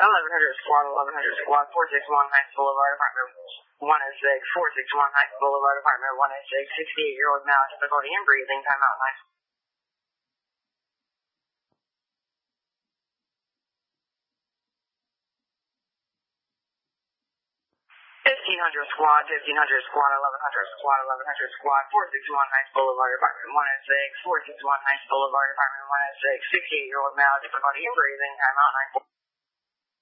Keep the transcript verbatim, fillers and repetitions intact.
eleven hundred squad, eleven hundred squad, four six one Heights Boulevard, apartment one oh six, four six one Heights Boulevard, apartment one oh six, sixty-eight-year-old male, difficulty in breathing, timeout, nice. fifteen hundred squad, fifteen hundred squad, eleven hundred squad, eleven hundred squad, four six one Heights Boulevard, apartment one oh six, four six one Heights Boulevard, apartment one oh six, sixty-eight-year-old male, difficulty in breathing, timeout, nice.